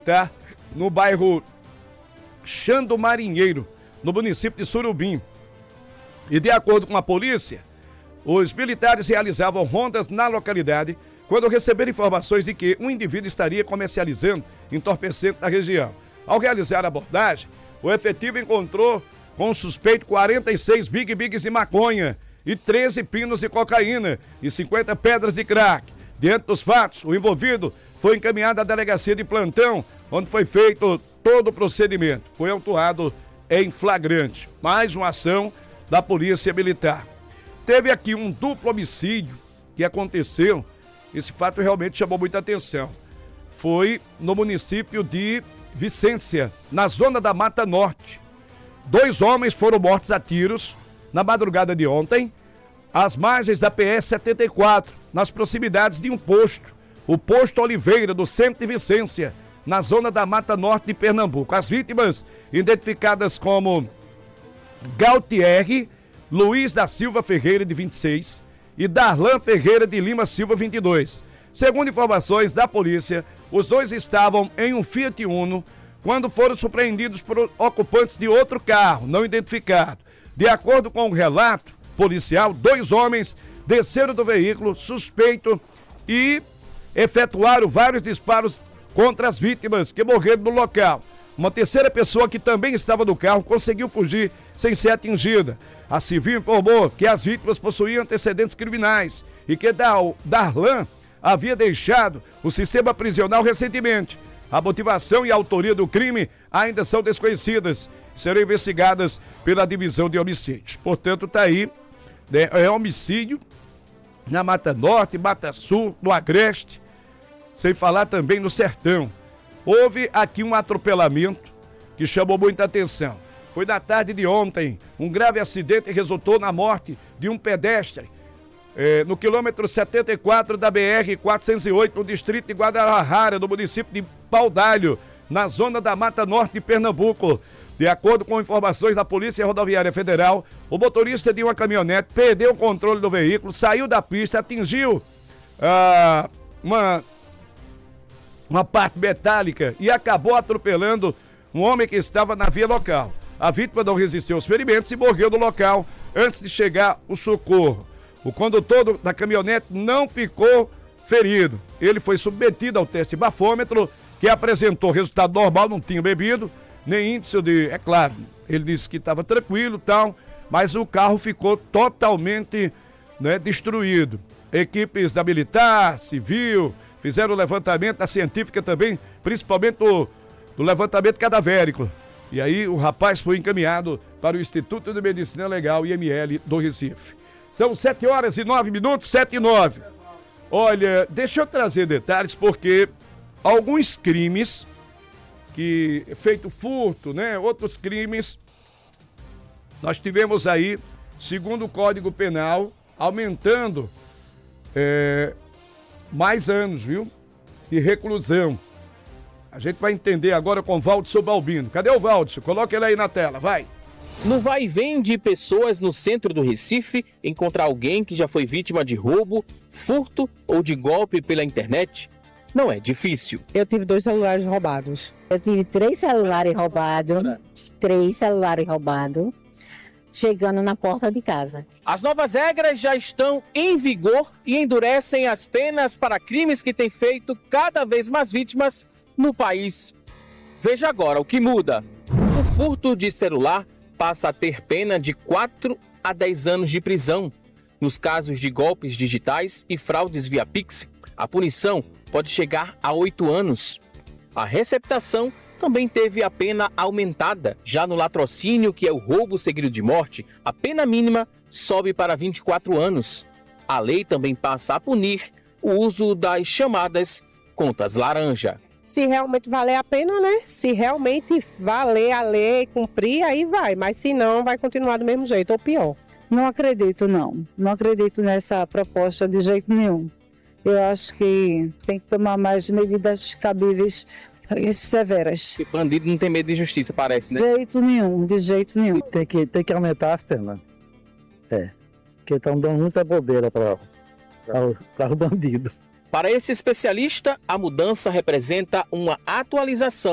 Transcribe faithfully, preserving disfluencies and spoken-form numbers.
tá? No bairro Xando Marinheiro, no município de Surubim. E de acordo com a polícia, os militares realizavam rondas na localidade quando receberam informações de que um indivíduo estaria comercializando entorpecente na região. Ao realizar a abordagem, o efetivo encontrou com o suspeito quarenta e seis Big Bigs de maconha e treze pinos de cocaína e cinquenta pedras de crack. Diante dos fatos, o envolvido foi encaminhado à delegacia de plantão, onde foi feito todo o procedimento. Foi autuado em flagrante. Mais uma ação da Polícia Militar. Teve aqui um duplo homicídio que aconteceu. Esse fato realmente chamou muita atenção. Foi no município de Vicência, na zona da Mata Norte. Dois homens foram mortos a tiros na madrugada de ontem, às margens da P S setenta e quatro, nas proximidades de um posto, o Posto Oliveira, do centro de Vicência, na zona da Mata Norte de Pernambuco. As vítimas, identificadas como Gautier Luiz da Silva Ferreira, de vinte e seis, e Darlan Ferreira de Lima Silva, vinte e dois. Segundo informações da polícia, os dois estavam em um Fiat Uno quando foram surpreendidos por ocupantes de outro carro, não identificado. De acordo com o relato policial, dois homens desceram do veículo suspeito e efetuaram vários disparos contra as vítimas, que morreram no local. Uma terceira pessoa que também estava no carro conseguiu fugir sem ser atingida. A civil informou que as vítimas possuíam antecedentes criminais e que Darlan havia deixado o sistema prisional recentemente. A motivação e a autoria do crime ainda são desconhecidas. Serão investigadas pela divisão de homicídios. Portanto, está aí, né, é homicídio na Mata Norte, Mata Sul, no Agreste, sem falar também no Sertão. Houve aqui um atropelamento que chamou muita atenção. Foi na tarde de ontem, um grave acidente resultou na morte de um pedestre eh, no quilômetro setenta e quatro da B R quatrocentos e oito, no distrito de Guadalajara, no município de Paudalho, na zona da Mata Norte de Pernambuco. De acordo com informações da Polícia Rodoviária Federal, o motorista de uma caminhonete perdeu o controle do veículo, saiu da pista, atingiu ah, uma, uma parte metálica e acabou atropelando um homem que estava na via local. A vítima não resistiu aos ferimentos e morreu no local antes de chegar o socorro. O condutor da caminhonete não ficou ferido. Ele foi submetido ao teste bafômetro, que apresentou resultado normal, não tinha bebido, nem índice de... É claro, ele disse que estava tranquilo e tal, mas o carro ficou totalmente, né, destruído. Equipes da Militar, Civil, fizeram o levantamento, da científica também, principalmente do, do levantamento cadavérico. E aí o rapaz foi encaminhado para o Instituto de Medicina Legal, I M L, do Recife. São sete horas e nove minutos, sete e nove. Olha, deixa eu trazer detalhes, porque alguns crimes, que feito furto, né, outros crimes, nós tivemos aí, segundo o Código Penal, aumentando é, mais anos, viu, de reclusão. A gente vai entender agora com o Valdson Balbino. Cadê o Valdson? Coloca ele aí na tela, vai. No vai e vem de pessoas no centro do Recife, encontrar alguém que já foi vítima de roubo, furto ou de golpe pela internet não é difícil. Eu tive dois celulares roubados. Eu tive três celulares roubados, três celulares roubados, chegando na porta de casa. As novas regras já estão em vigor e endurecem as penas para crimes que têm feito cada vez mais vítimas no país. Veja agora o que muda. O furto de celular passa a ter pena de quatro a dez anos de prisão. Nos casos de golpes digitais e fraudes via Pix, a punição pode chegar a oito anos. A receptação também teve a pena aumentada. Já no latrocínio, que é o roubo seguido de morte, a pena mínima sobe para vinte e quatro anos. A lei também passa a punir o uso das chamadas contas laranja. Se realmente valer a pena, né? Se realmente valer a lei, cumprir, aí vai. Mas se não, vai continuar do mesmo jeito, ou pior. Não acredito, não. Não acredito nessa proposta de jeito nenhum. Eu acho que tem que tomar mais medidas cabíveis e severas. Que bandido não tem medo de justiça, parece, né? De jeito nenhum, de jeito nenhum. Tem que, tem que aumentar as penas. É. Porque estão dando muita bobeira para o bandido. Para esse especialista, a mudança representa uma atualização